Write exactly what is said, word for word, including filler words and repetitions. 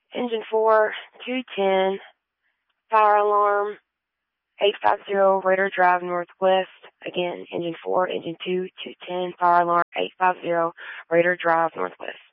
Engine four, two ten, fire alarm, eight five zero, Raider Drive, Northwest. Again, engine four, engine two, two ten, fire alarm, eight five zero, Raider Drive, Northwest.